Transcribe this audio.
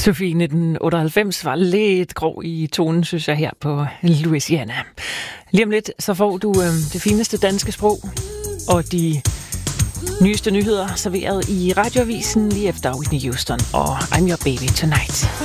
Sofie 1998 var lidt grov i tonen, synes jeg, her på Louisiana. Lige om lidt, så får du det fineste danske sprog og de nyeste nyheder serveret i radioavisen lige efter Whitney Houston og I'm Your Baby Tonight.